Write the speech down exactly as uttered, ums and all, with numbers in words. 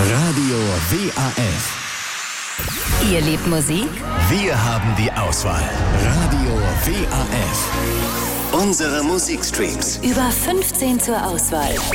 Radio W A F. Ihr liebt Musik? Wir haben die Auswahl. Radio W A F. Unsere Musikstreams. Über fünfzehn zur Auswahl.